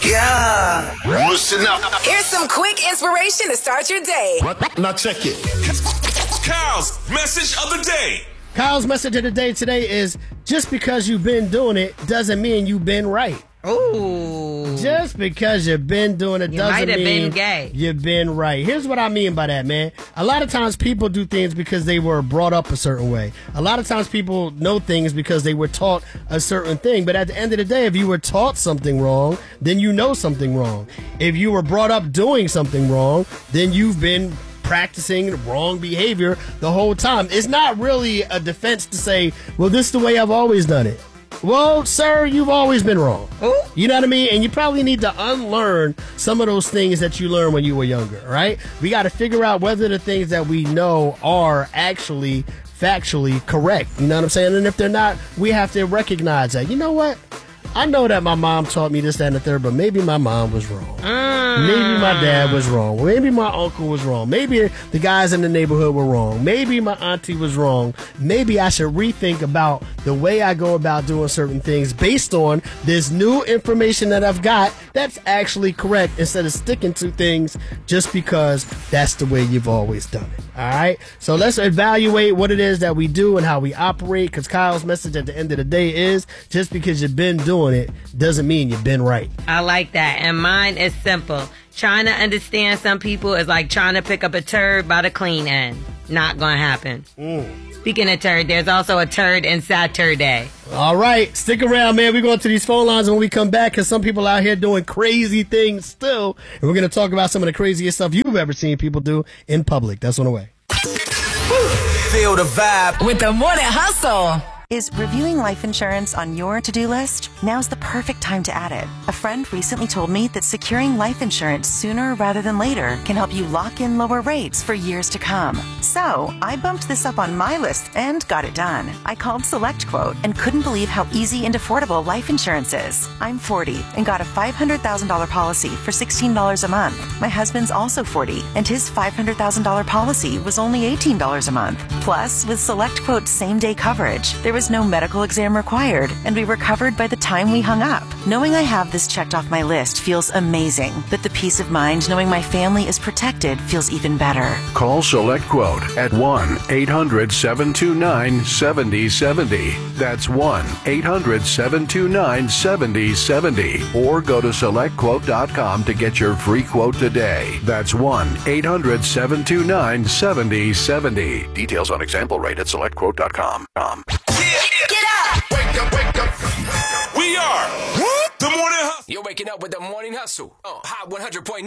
Yeah. Listen up. Here's some quick inspiration to start your day. Now check it. Kyle's message of the day. Kyle's message of the day today is, just because you've been doing it doesn't mean you've been right. Ooh. Just because you've been doing it doesn't mean been gay. You've been right. Here's what I mean by that, man. A lot of times people do things because they were brought up a certain way. A lot of times people know things because they were taught a certain thing. But at the end of the day, if you were taught something wrong, then you know something wrong. If you were brought up doing something wrong, then you've been practicing wrong behavior the whole time. It's not really a defense to say, well, this is the way I've always done it. Well, sir, you've always been wrong. Ooh. You know what I mean? And you probably need to unlearn some of those things that you learned when you were younger, right? We got to figure out whether the things that we know are actually factually correct. You know what I'm saying? And if they're not, we have to recognize that. You know what? I know that my mom taught me this, that, and the third, but maybe my mom was wrong. Maybe my dad was wrong. Maybe my uncle was wrong. Maybe the guys in the neighborhood were wrong. Maybe my auntie was wrong. Maybe I should rethink about the way I go about doing certain things based on this new information that I've got that's actually correct, instead of sticking to things just because that's the way you've always done it. All right? So let's evaluate what it is that we do and how we operate, because Kyle's message at the end of the day is, just because you've been doing it doesn't mean you've been right. I like that. And mine is simple. Trying to understand some people is like trying to pick up a turd by the clean end. Not gonna happen. Speaking of turd, there's also a turd in Saturday. All right, stick around, man. We're going to these phone lines when we come back, because some people out here doing crazy things still. And we're going to talk about some of the craziest stuff you've ever seen people do in public. That's on the way. Feel the vibe with the Morning Hustle. Is reviewing life insurance on your to-do list? Now's the perfect time to add it. A friend recently told me that securing life insurance sooner rather than later can help you lock in lower rates for years to come. So I bumped this up on my list and got it done. I called SelectQuote and couldn't believe how easy and affordable life insurance is. I'm 40 and got a $500,000 policy for $16 a month. My husband's also 40 and his $500,000 policy was only $18 a month. Plus, with SelectQuote's same-day coverage, there was no medical exam required, and we were covered by the time we hung up. Knowing I have this checked off my list feels amazing, but the peace of mind knowing my family is protected feels even better. Call SelectQuote at 1-800-729-7070. That's 1-800-729-7070. Or go to SelectQuote.com to get your free quote today. That's 1-800-729-7070. Details on example rate at SelectQuote.com. Get up! Wake up, wake up. We are the Morning Hustle. You're waking up with the Morning Hustle on Hot 100.9.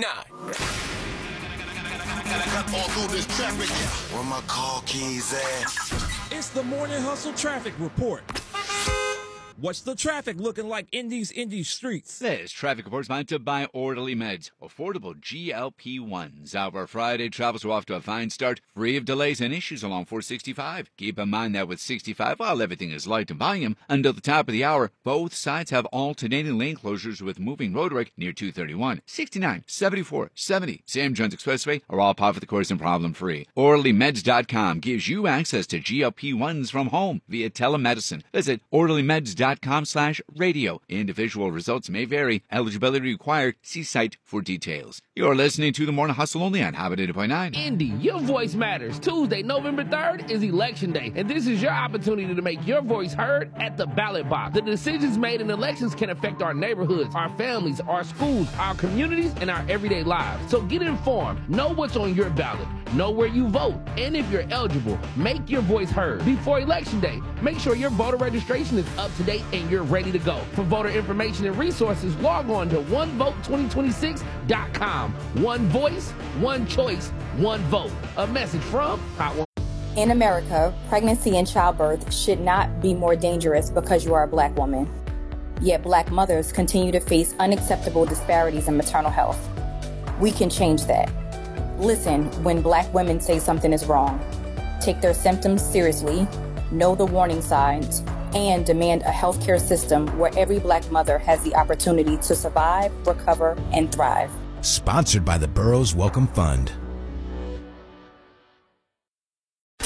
All through this traffic. Where my car keys at? It's the Morning Hustle Traffic Report. What's the traffic looking like in these streets? This traffic report is sponsored by Orderly Meds, affordable GLP-1s. Our Friday travels are off to a fine start, free of delays and issues along 465. Keep in mind that with 65, while everything is light in volume, until the top of the hour, both sides have alternating lane closures with moving road work near 231. 69, 74, 70, Sam Jones Expressway are all par for the course and problem-free. OrderlyMeds.com gives you access to GLP-1s from home via telemedicine. Visit OrderlyMeds.com/radio. Individual results may vary. Eligibility required. See site for details. You're listening to the Morning Hustle only on Habit 80.9. Indy, your voice matters. Tuesday, November 3rd is Election Day, and this is your opportunity to make your voice heard at the ballot box. The decisions made in elections can affect our neighborhoods, our families, our schools, our communities, and our everyday lives. So get informed. Know what's on your ballot. Know where you vote. And if you're eligible, make your voice heard. Before Election Day, make sure your voter registration is up to date and you're ready to go. For voter information and resources, log on to onevote2026.com. One voice, one choice, one vote. A message from Hot One. In America, pregnancy and childbirth should not be more dangerous because you are a Black woman. Yet Black mothers continue to face unacceptable disparities in maternal health. We can change that. Listen when Black women say something is wrong. Take their symptoms seriously, know the warning signs, and demand a healthcare system where every Black mother has the opportunity to survive, recover, and thrive. Sponsored by the Burroughs Welcome Fund. It's the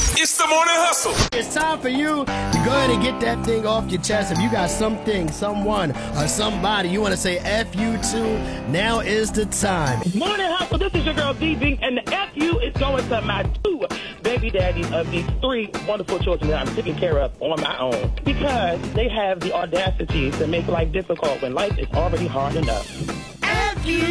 Morning Hustle. It's time for you to go ahead and get that thing off your chest. If you got something, someone, or somebody you want to say F you to, now is the time. Morning Hustle, this is your girl D-Bing, and the F you is going to my 2 baby daddies of these 3 wonderful children that I'm taking care of on my own. Because they have the audacity to make life difficult when life is already hard enough. F you!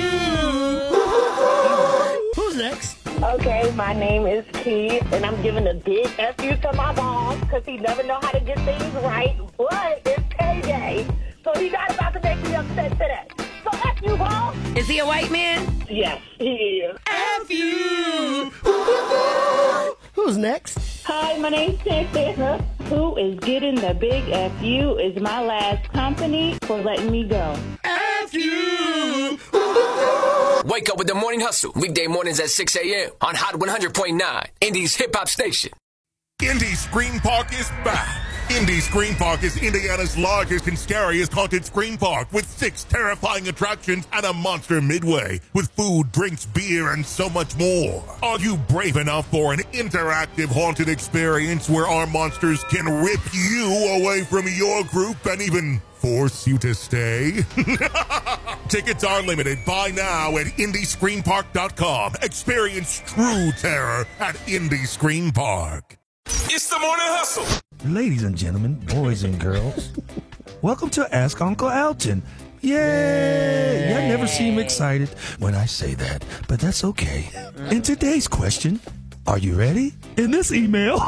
Who's next? Okay, my name is Key, and I'm giving a big F you to my boss because he never know how to get things right, but it's payday. So he not about to make me upset today. So F you, boss. Is he a white man? Yes, he is. F you! Who's next? Hi, my name's Santana. Who is getting the big F you is my last company for letting me go. F you! Wake up with the Morning Hustle. Weekday mornings at 6 a.m. on Hot 100.9, Indy's hip-hop station. Indy's Scream Park is back. Indy's Scream Park is Indiana's largest and scariest haunted scream park with 6 terrifying attractions and a monster midway with food, drinks, beer, and so much more. Are you brave enough for an interactive haunted experience where our monsters can rip you away from your group and even force you to stay? Tickets are limited. Buy now at IndyScreamPark.com. Experience true terror at Indy Scream Park. It's the Morning Hustle. Ladies and gentlemen, boys and girls, welcome to Ask Uncle Alton. Yay! I never seem excited when I say that, but that's okay. In today's question, are you ready? In this email,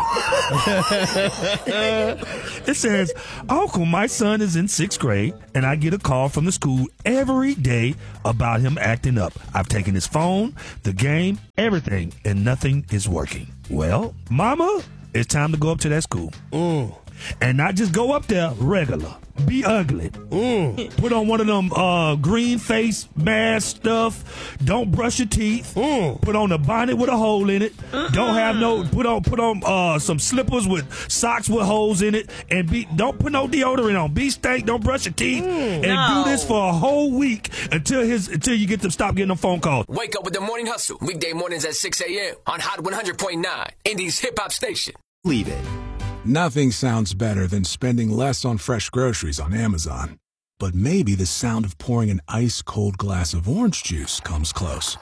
it says, Uncle, my son is in 6th grade, and I get a call from the school every day about him acting up. I've taken his phone, the game, everything, and nothing is working. Well, Mama, it's time to go up to that school. And not just go up there regular. Be ugly. Put on one of them green face mask stuff. Don't brush your teeth. Put on a bonnet with a hole in it. Don't have no. Put on some slippers with socks with holes in it. And don't put no deodorant on. Be stank. Don't brush your teeth. And do this for a whole week until you get to stop getting them phone calls. Wake up with the Morning Hustle. Weekday mornings at 6 a.m. on Hot 100.9, Indy's hip-hop station. Leave it. Nothing sounds better than spending less on fresh groceries on Amazon. But maybe the sound of pouring an ice-cold glass of orange juice comes close.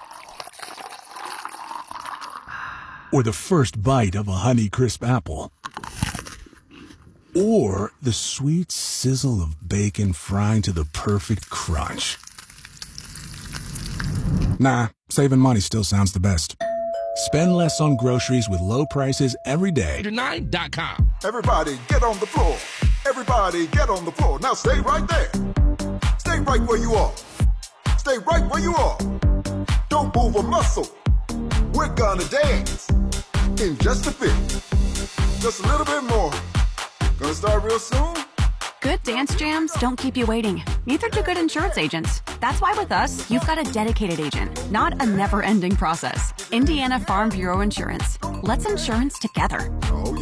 Or the first bite of a Honeycrisp apple. Or the sweet sizzle of bacon frying to the perfect crunch. Nah, saving money still sounds the best. Spend less on groceries with low prices every day. Nine.com. Everybody get on the floor. Everybody get on the floor. Now stay right there. Stay right where you are. Stay right where you are. Don't move a muscle. We're gonna dance in just a bit. Just a little bit more. Gonna start real soon. Good dance jams don't keep you waiting. Neither do good insurance agents. That's why with us, you've got a dedicated agent, not a never-ending process. Indiana Farm Bureau Insurance. Let's insurance together.